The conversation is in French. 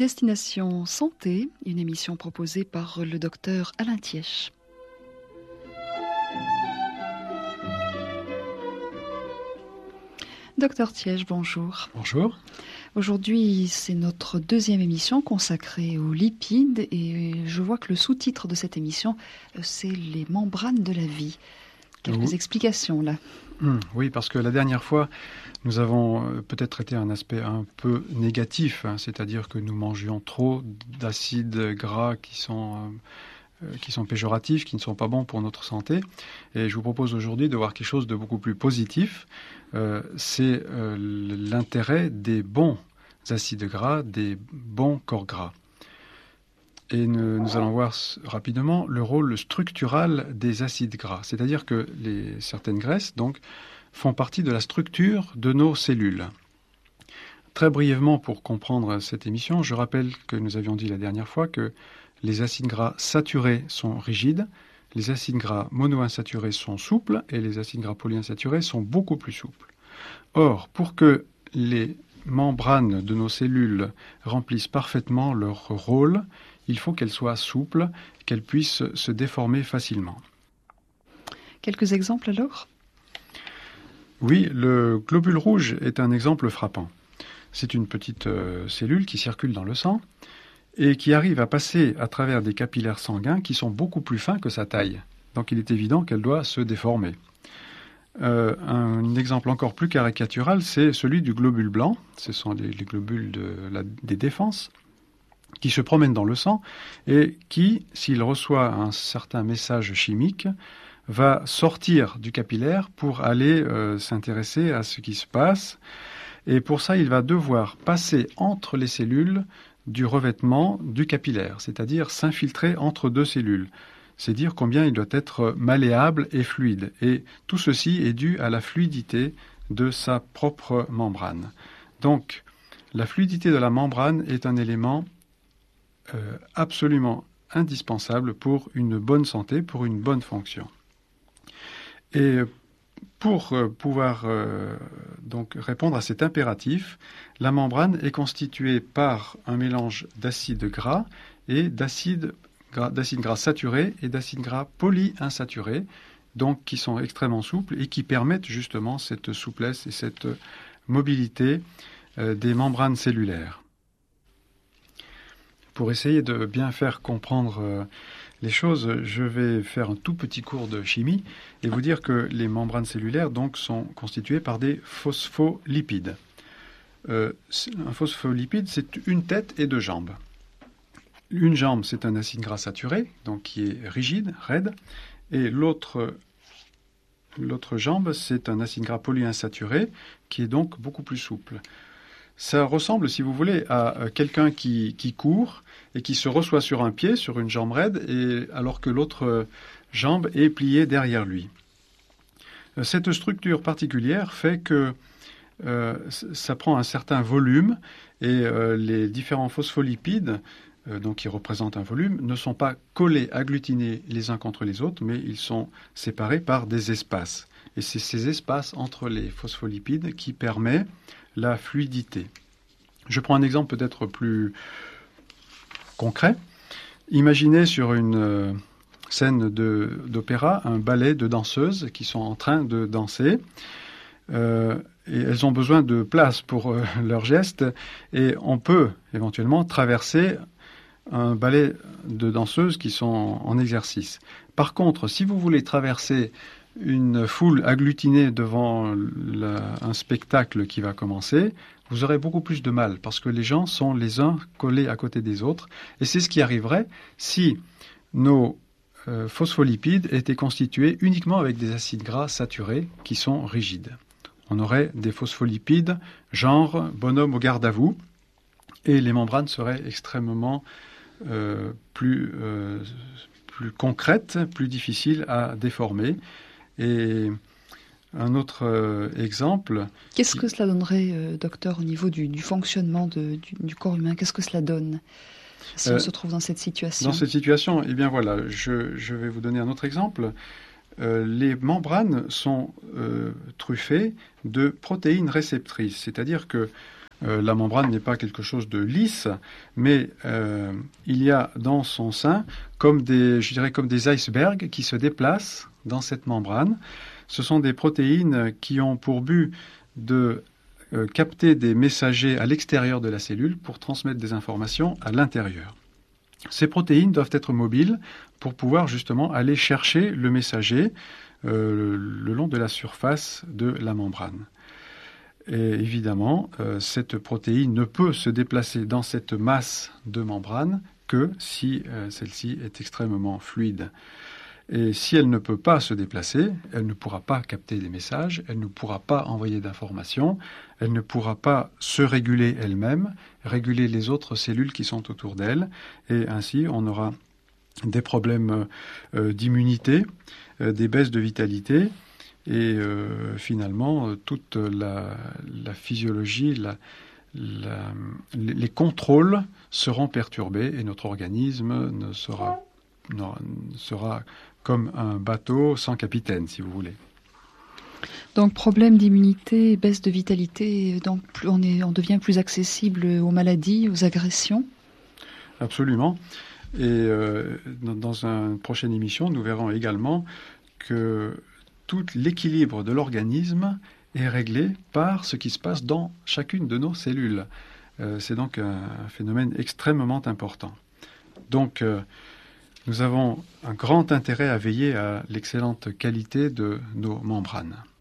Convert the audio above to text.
Destination Santé, une émission proposée par le docteur Alain Thièche. Docteur Thièche, bonjour. Bonjour. Aujourd'hui, c'est notre deuxième émission consacrée aux lipides et je vois que le sous-titre de cette émission, c'est les membranes de la vie. Quelques explications là. Oui, parce que la dernière fois, nous avons peut-être traité un aspect un peu négatif, c'est-à-dire que nous mangions trop d'acides gras qui sont péjoratifs, qui ne sont pas bons pour notre santé. Et je vous propose aujourd'hui de voir quelque chose de beaucoup plus positif. C'est l'intérêt des bons acides gras, des bons corps gras. Et nous allons voir rapidement le rôle structural des acides gras. C'est-à-dire que certaines graisses donc, font partie de la structure de nos cellules. Très brièvement, pour comprendre cette émission, je rappelle que nous avions dit la dernière fois que les acides gras saturés sont rigides, les acides gras monoinsaturés sont souples et les acides gras polyinsaturés sont beaucoup plus souples. Or, pour que les membranes de nos cellules remplissent parfaitement leur rôle, il faut qu'elles soient souples, qu'elles puissent se déformer facilement. Quelques exemples alors ? Oui, le globule rouge est un exemple frappant. C'est une petite cellule qui circule dans le sang et qui arrive à passer à travers des capillaires sanguins qui sont beaucoup plus fins que sa taille. Donc il est évident qu'elle doit se déformer. Un exemple encore plus caricatural, c'est celui du globule blanc. Ce sont les globules des défenses qui se promènent dans le sang et qui, s'il reçoit un certain message chimique, va sortir du capillaire pour aller s'intéresser à ce qui se passe. Et pour ça, il va devoir passer entre les cellules du revêtement du capillaire, c'est-à-dire s'infiltrer entre deux cellules. C'est dire combien il doit être malléable et fluide. Et tout ceci est dû à la fluidité de sa propre membrane. Donc, la fluidité de la membrane est un élément absolument indispensable pour une bonne santé, pour une bonne fonction. Et pour pouvoir donc répondre à cet impératif, la membrane est constituée par un mélange d'acides gras et d'acides gras saturés et d'acides gras polyinsaturés, donc qui sont extrêmement souples et qui permettent justement cette souplesse et cette mobilité des membranes cellulaires. Pour essayer de bien faire comprendre les choses, je vais faire un tout petit cours de chimie et vous dire que les membranes cellulaires donc, sont constituées par des phospholipides. Un phospholipide, c'est une tête et deux jambes. Une jambe, c'est un acide gras saturé, donc qui est rigide, raide, et l'autre jambe, c'est un acide gras polyinsaturé, qui est donc beaucoup plus souple. Ça ressemble, si vous voulez, à quelqu'un qui court et qui se reçoit sur un pied, sur une jambe raide, alors que l'autre jambe est pliée derrière lui. Cette structure particulière fait que ça prend un certain volume et les différents phospholipides, donc qui représentent un volume, ne sont pas collés, agglutinés les uns contre les autres, mais ils sont séparés par des espaces. Et c'est ces espaces entre les phospholipides qui permettent la fluidité. Je prends un exemple peut-être plus concret. Imaginez sur une scène d'opéra un ballet de danseuses qui sont en train de danser. Et elles ont besoin de place pour leurs gestes et on peut éventuellement traverser un ballet de danseuses qui sont en exercice. Par contre, si vous voulez traverser une foule agglutinée devant un spectacle qui va commencer, vous aurez beaucoup plus de mal parce que les gens sont les uns collés à côté des autres. Et c'est ce qui arriverait si nos phospholipides étaient constitués uniquement avec des acides gras saturés qui sont rigides. On aurait des phospholipides genre bonhomme au garde à vous et les membranes seraient extrêmement plus concrètes, plus difficiles à déformer. Et un autre exemple... Qu'est-ce que cela donnerait, docteur, au niveau du fonctionnement du corps humain ? Qu'est-ce que cela donne si on se trouve dans cette situation ? Dans cette situation, eh bien voilà, je vais vous donner un autre exemple. Les membranes sont truffées de protéines réceptrices, c'est-à-dire que La membrane n'est pas quelque chose de lisse, mais il y a dans son sein comme des icebergs qui se déplacent dans cette membrane. Ce sont des protéines qui ont pour but de capter des messagers à l'extérieur de la cellule pour transmettre des informations à l'intérieur. Ces protéines doivent être mobiles pour pouvoir justement aller chercher le messager le long de la surface de la membrane. Et évidemment, cette protéine ne peut se déplacer dans cette masse de membrane que si celle-ci est extrêmement fluide. Et si elle ne peut pas se déplacer, elle ne pourra pas capter des messages, elle ne pourra pas envoyer d'informations, elle ne pourra pas se réguler elle-même, réguler les autres cellules qui sont autour d'elle, et ainsi on aura des problèmes d'immunité, des baisses de vitalité, et finalement toute la physiologie, les contrôles seront perturbés et notre organisme sera comme un bateau sans capitaine, si vous voulez. Donc problème d'immunité, baisse de vitalité, donc on devient plus accessible aux maladies, aux agressions. Absolument. Et dans une prochaine émission, nous verrons également que tout l'équilibre de l'organisme est réglé par ce qui se passe dans chacune de nos cellules. C'est donc un phénomène extrêmement important. Donc, nous avons un grand intérêt à veiller à l'excellente qualité de nos membranes.